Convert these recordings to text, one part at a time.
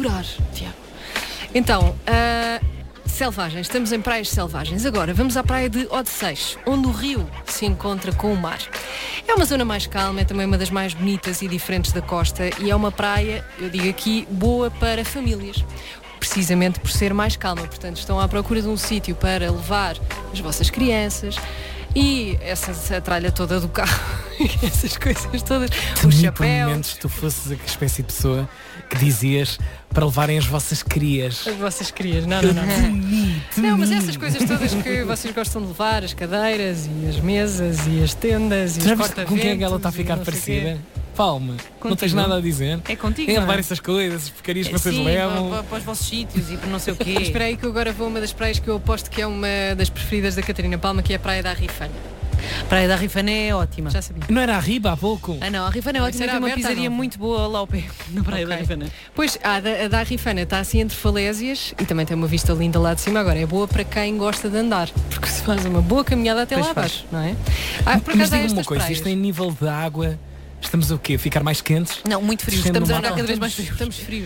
adorar, Tiago. Então, selvagens, estamos em praias selvagens. Agora, vamos à praia de Odeceixe, onde o rio se encontra com o mar. É uma zona mais calma, é também uma das mais bonitas e diferentes da costa e é uma praia, eu digo aqui, boa para famílias. Precisamente por ser mais calma, portanto estão à procura de um sítio para levar as vossas crianças e essa tralha toda do carro, essas coisas todas, os chapéus. Por momentos tu fosses a espécie de pessoa que dizias para levarem as vossas crias. As vossas crias, não. Não, mas essas coisas todas que vocês gostam de levar, as cadeiras e as mesas e as tendas e os corta-ventos. Com quem é que ela está a ficar parecida? Palma, não tens nada a dizer? É contigo. Em levar essas coisas, as porcarias que vocês levam. Para os vossos sítios e para não sei o quê. Espera aí que eu agora vou a uma das praias que eu aposto que é uma das preferidas da Catarina Palma, que é a Praia da Arrifana. A Praia da Arrifana é ótima. Já sabia. Não era a Riba há pouco? Não, a Arrifana é ótima, tem uma pizzaria muito boa lá ao pé, na Praia da Arrifana. Pois, a da Arrifana está assim entre falésias e também tem uma vista linda lá de cima. Agora, é boa para quem gosta de andar, porque se faz uma boa caminhada até lá abaixo, não é? Mas diga-me uma coisa, isto em nível de água... Estamos o quê? A ficar mais quentes? Não, muito frios. Estamos a andar cada vez mais frios. Estamos frios.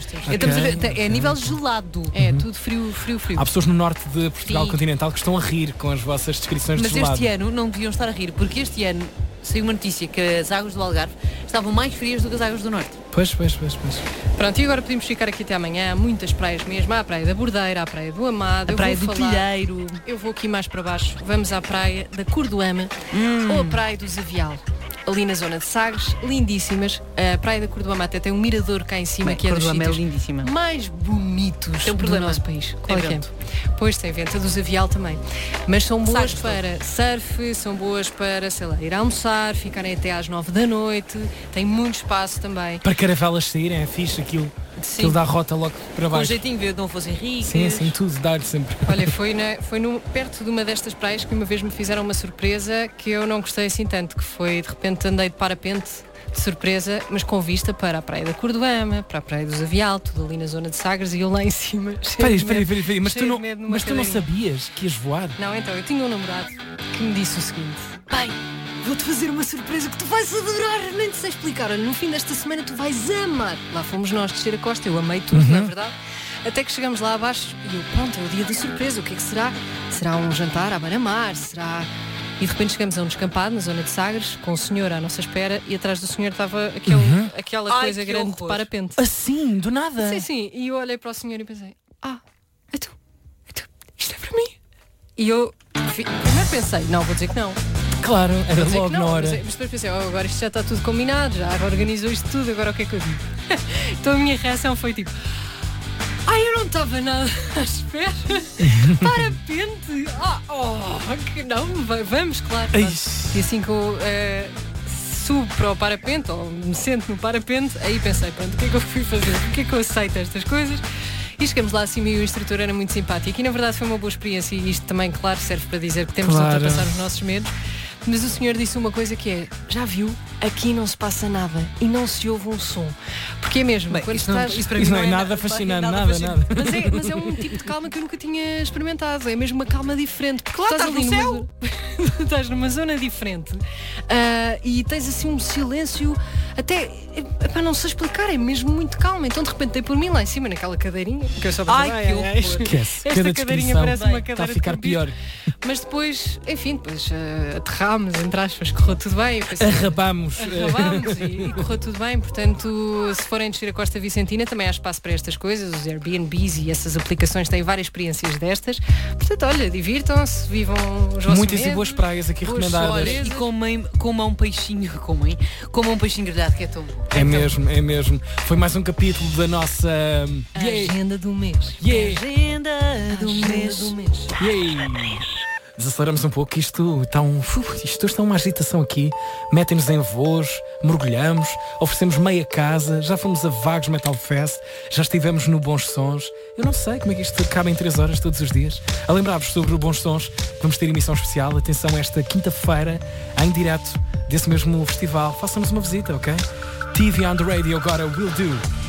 É nível gelado. É tudo frio. Há pessoas no norte de Portugal continental que estão a rir com as vossas descrições de gelado. Mas este ano não deviam estar a rir, porque este ano saiu uma notícia que as águas do Algarve estavam mais frias do que as águas do norte. Pois. Pronto, e agora podemos ficar aqui até amanhã. Há muitas praias mesmo. Há a Praia da Bordeira, há a Praia do Amado, a Praia do Telheiro. Eu vou aqui mais para baixo. Vamos à Praia da Cordoama ou a Praia do Zavial. Ali na zona de Sagres, lindíssimas. A Praia da Cordoama até tem um mirador cá em cima, que é dos sítios mais bonitos do nosso país. Qual é que é? Pois, tem vento, a do Zavial também. Mas são boas para surf, são boas para, sei lá, ir almoçar, ficarem até às 9 da noite. Tem muito espaço também. Para caravelas saírem, é fixe aquilo. Sim. Aquilo dá a rota logo para baixo. Com jeitinho de não fossem ricos. Sim, tudo, dar sempre. Olha, foi perto de uma destas praias que uma vez me fizeram uma surpresa que eu não gostei assim tanto, que foi, de repente, andei de parapente de surpresa, mas com vista para a Praia da Cordoama, para a Praia do Zavial, tudo ali na zona de Sagres e eu lá em cima. Espera, mas tu não sabias que ias voar? Não, então, eu tinha um namorado que me disse o seguinte: pai, vou-te fazer uma surpresa que tu vais adorar, nem te sei explicar. Olha, no fim desta semana tu vais amar. Lá fomos nós descer a costa, eu amei tudo, na verdade. Até que chegamos lá abaixo e eu, pronto, é o dia da surpresa, o que é que será? Será um jantar à beira-mar? Será... E de repente chegamos a um descampado na zona de Sagres, com o senhor à nossa espera, e atrás do senhor estava aquela coisa grande de parapente. Assim, do nada? Sim. E eu olhei para o senhor e pensei: é tu, isto é para mim. E eu primeiro pensei: não, vou dizer que não. Claro, era logo na hora. Mas depois pensei: agora isto já está tudo combinado, já organizou isto tudo, agora o que é que eu digo? Então a minha reação foi tipo: eu não estava nada à espera. Parapente. Que não, vamos, claro. E assim que eu subo para o parapente, ou me sento no parapente, aí pensei: pronto, o que é que eu fui fazer? O que é que eu aceito estas coisas? E chegamos lá acima e o instrutor era muito simpático. E na verdade foi uma boa experiência, e isto também, claro, serve para dizer que temos de ultrapassar os nossos medos. Mas o senhor disse uma coisa que é: já viu? Aqui não se passa nada e não se ouve um som. Porque é mesmo, quando estás... Isso não é nada fascinante, nada. Mas é um tipo de calma que eu nunca tinha experimentado. É mesmo uma calma diferente. Porque claro, estás ali no céu. Estás numa zona diferente e tens assim um silêncio até para não sei explicar, é mesmo muito calmo. Então de repente dei por mim lá em cima naquela cadeirinha que eu só esquece. Esta cadeirinha parece uma cadeira está a ficar pior. Mas depois, enfim, aterrámos, entre aspas, correu tudo bem. Arrabámos e correu tudo bem. Portanto, se forem descer a Costa Vicentina, também há espaço para estas coisas. Os Airbnbs e essas aplicações têm várias experiências destas. Portanto, olha, divirtam-se, vivam os vossos muitas e boas praias aqui recomendadas. E comam um peixinho, comam um peixinho grelhado, que é tão bom. É mesmo. Foi mais um capítulo da nossa agenda do mês. Agenda do mês. Desaceleramos um pouco, isto está uma agitação aqui. Metem-nos em voos, mergulhamos, oferecemos meia casa, já fomos a Vagos Metal Fest, já estivemos no Bons Sons. Eu não sei como é que isto acaba em 3 horas todos os dias. A lembrar-vos sobre o Bons Sons, vamos ter emissão especial, atenção, esta quinta-feira, em direto desse mesmo festival. Façam-nos uma visita, ok? TV on the radio agora, will do.